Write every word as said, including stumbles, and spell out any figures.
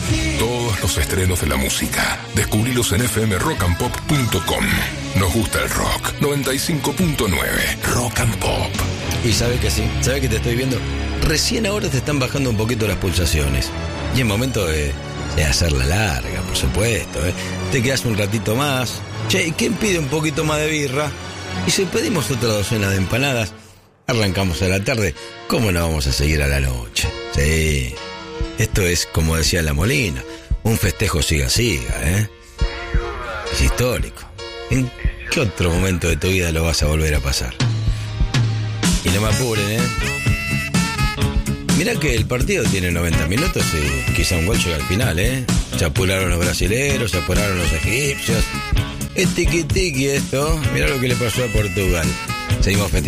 Todos los estrenos de la música. Descubrilos en f m rock and pop punto com. Nos gusta el rock. noventa y cinco punto nueve. Rock and Pop. Y sabe que sí, sabe que te estoy viendo. Recién ahora te están bajando un poquito las pulsaciones. Y es momento de, de hacerla larga, por supuesto, ¿eh? Te quedas un ratito más. Che, ¿quién pide un poquito más de birra? Y si pedimos otra docena de empanadas, arrancamos a la tarde. ¿Cómo no vamos a seguir a la noche? Sí. Esto es, como decía La Molina, un festejo siga-siga, ¿eh? Es histórico. ¿En qué otro momento de tu vida lo vas a volver a pasar? Y no me apuren, ¿eh? Mirá que el partido tiene noventa minutos y quizá un gol llega al final, ¿eh? Se apuraron los brasileros, se apuraron los egipcios. Es tiqui-tiqui esto. Mirá lo que le pasó a Portugal. Seguimos festejando.